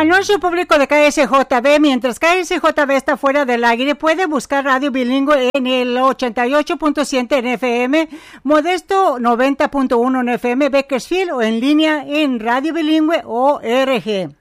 Anuncio público de KSJB. Mientras KSJB está fuera del aire, puede buscar radio bilingüe en el 88.7 en FM, Modesto 90.1 en FM, Bakersfield o en línea en Radio Bilingüe ORG.